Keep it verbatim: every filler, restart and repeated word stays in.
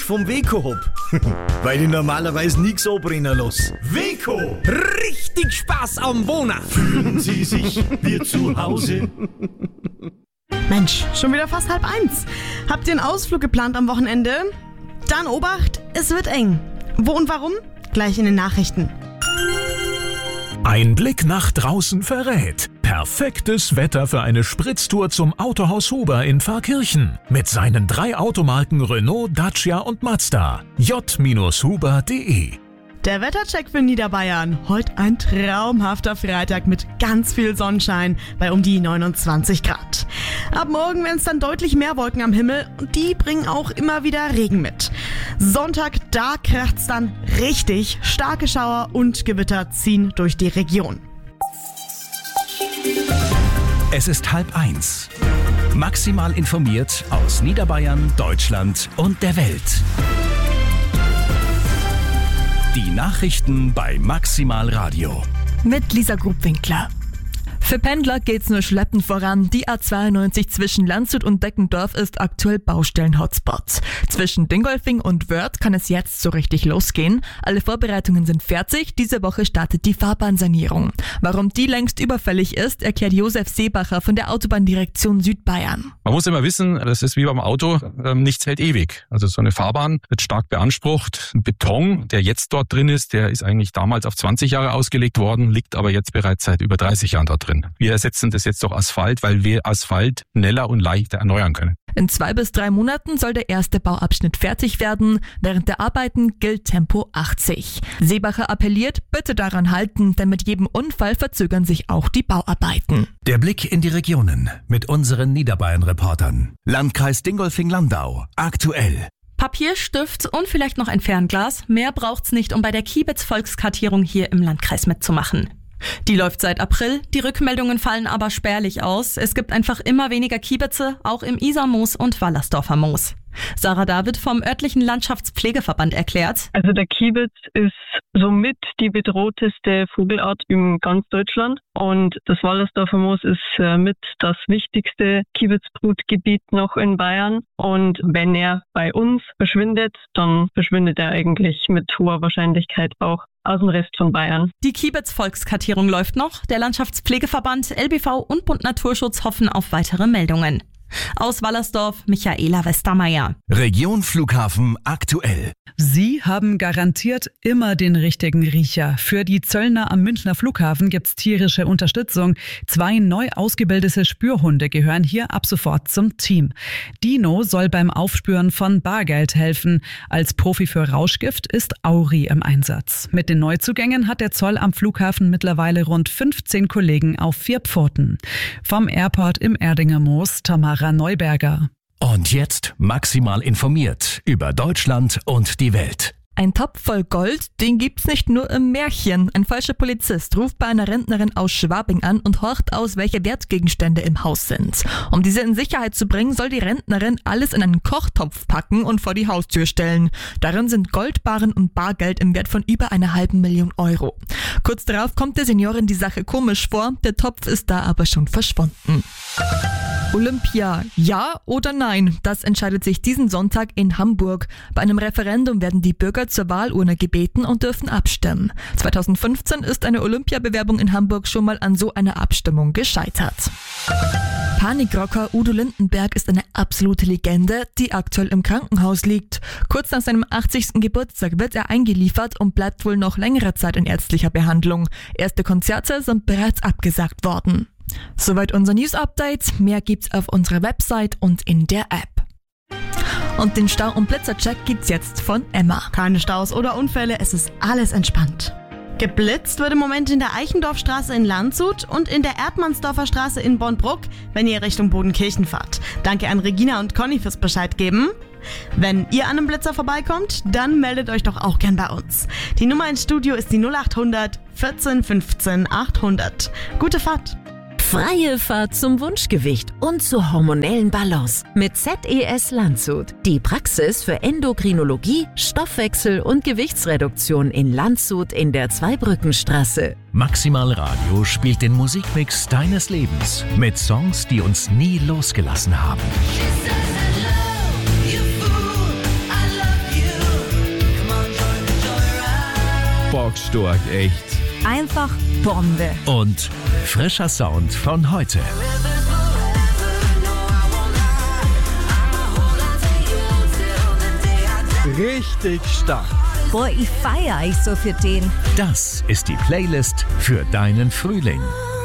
vom Weco hab. Weil ich normalerweise nichts anbrennen lasse. Weco! Richtig Spaß am Wohnen! Fühlen Sie sich wie zu Hause? Mensch, schon wieder fast halb eins. Habt ihr einen Ausflug geplant am Wochenende? Dann Obacht, es wird eng. Wo und warum? Gleich in den Nachrichten. Ein Blick nach draußen verrät. Perfektes Wetter für eine Spritztour zum Autohaus Huber in Pfarrkirchen. Mit seinen drei Automarken Renault, Dacia und Mazda. j huber punkt de. Der Wettercheck für Niederbayern. Heute ein traumhafter Freitag mit ganz viel Sonnenschein bei um die neunundzwanzig Grad. Ab morgen werden es dann deutlich mehr Wolken am Himmel und die bringen auch immer wieder Regen mit. Sonntag, da kracht's dann richtig. Starke Schauer und Gewitter ziehen durch die Region. Es ist halb eins. Maximal informiert aus Niederbayern, Deutschland und der Welt. Die Nachrichten bei Maximal Radio. Mit Lisa Grubwinkler. Für Pendler geht's nur schleppend voran. Die A zweiundneunzig zwischen Landshut und Deckendorf ist aktuell Baustellen-Hotspot. Zwischen Dingolfing und Wörth kann es jetzt so richtig losgehen. Alle Vorbereitungen sind fertig. Diese Woche startet die Fahrbahnsanierung. Warum die längst überfällig ist, erklärt Josef Seebacher von der Autobahndirektion Südbayern. Man muss immer wissen, das ist wie beim Auto, nichts hält ewig. Also so eine Fahrbahn wird stark beansprucht. Beton, der jetzt dort drin ist, der ist eigentlich damals auf zwanzig Jahre ausgelegt worden, liegt aber jetzt bereits seit über dreißig Jahren dort drin. Wir ersetzen das jetzt durch Asphalt, weil wir Asphalt schneller und leichter erneuern können. In zwei bis drei Monaten soll der erste Bauabschnitt fertig werden. Während der Arbeiten gilt Tempo achtzig. Seebacher appelliert, bitte daran halten, denn mit jedem Unfall verzögern sich auch die Bauarbeiten. Der Blick in die Regionen mit unseren Niederbayern-Reportern. Landkreis Dingolfing-Landau. Aktuell. Papier, Stift und vielleicht noch ein Fernglas. Mehr braucht's nicht, um bei der Kiebitz-Volkskartierung hier im Landkreis mitzumachen. Die läuft seit April, die Rückmeldungen fallen aber spärlich aus. Es gibt einfach immer weniger Kiebitze, auch im Isarmoos und Wallersdorfer Moos. Sarah David vom örtlichen Landschaftspflegeverband erklärt. Also der Kiebitz ist somit die bedrohteste Vogelart in ganz Deutschland und das Wallersdorfer Moos ist äh, mit das wichtigste Kiebitzbrutgebiet noch in Bayern und wenn er bei uns verschwindet, dann verschwindet er eigentlich mit hoher Wahrscheinlichkeit auch aus dem Rest von Bayern. Die Kiebitz-Volkskartierung läuft noch. Der Landschaftspflegeverband, L B V und Bund Naturschutz hoffen auf weitere Meldungen. Aus Wallersdorf, Michaela Westermeier. Region Flughafen aktuell. Sie haben garantiert immer den richtigen Riecher. Für die Zöllner am Münchner Flughafen gibt's tierische Unterstützung. Zwei neu ausgebildete Spürhunde gehören hier ab sofort zum Team. Dino soll beim Aufspüren von Bargeld helfen. Als Profi für Rauschgift ist Auri im Einsatz. Mit den Neuzugängen hat der Zoll am Flughafen mittlerweile rund fünfzehn Kollegen auf vier Pfoten. Vom Airport im Erdinger Moos, Tamara Neuberger. Und jetzt maximal informiert über Deutschland und die Welt. Ein Topf voll Gold, den gibt's nicht nur im Märchen. Ein falscher Polizist ruft bei einer Rentnerin aus Schwabing an und horcht aus, welche Wertgegenstände im Haus sind. Um diese in Sicherheit zu bringen, soll die Rentnerin alles in einen Kochtopf packen und vor die Haustür stellen. Darin sind Goldbarren und Bargeld im Wert von über einer halben Million Euro. Kurz darauf kommt der Seniorin die Sache komisch vor, der Topf ist da aber schon verschwunden. Olympia, ja oder nein? Das entscheidet sich diesen Sonntag in Hamburg. Bei einem Referendum werden die Bürger zur Wahlurne gebeten und dürfen abstimmen. zweitausendfünfzehn ist eine Olympiabewerbung in Hamburg schon mal an so einer Abstimmung gescheitert. Panikrocker Udo Lindenberg ist eine absolute Legende, die aktuell im Krankenhaus liegt. Kurz nach seinem achtzigsten Geburtstag wird er eingeliefert und bleibt wohl noch längere Zeit in ärztlicher Behandlung. Erste Konzerte sind bereits abgesagt worden. Soweit unser News-Update. Mehr gibt's auf unserer Website und in der App. Und den Stau- und Blitzercheck gibt's jetzt von Emma. Keine Staus oder Unfälle, es ist alles entspannt. Geblitzt wird im Moment in der Eichendorfstraße in Landshut und in der Erdmannsdorfer Straße in Bonbruck, wenn ihr Richtung Bodenkirchen fahrt. Danke an Regina und Conny fürs Bescheid geben. Wenn ihr an einem Blitzer vorbeikommt, dann meldet euch doch auch gern bei uns. Die Nummer ins Studio ist die null acht hundert vierzehn fünfzehn achthundert. Gute Fahrt! Freie Fahrt zum Wunschgewicht und zur hormonellen Balance mit Z E S Landshut. Die Praxis für Endokrinologie, Stoffwechsel und Gewichtsreduktion in Landshut in der Zweibrückenstraße. Maximal Radio spielt den Musikmix deines Lebens mit Songs, die uns nie losgelassen haben. Bockstark, echt. Einfach Bombe. Und frischer Sound von heute. Richtig stark. Boah, ich feiere euch so für den. Das ist die Playlist für deinen Frühling.